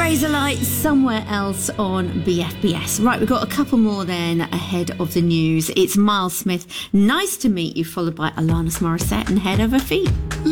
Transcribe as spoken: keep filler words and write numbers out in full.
Razorlight, Somewhere Else on B F B S. Right, we've got a couple more then ahead of the news. It's Miles Smith, Nice to Meet You, followed by Alanis Morissette and Head Over Feet.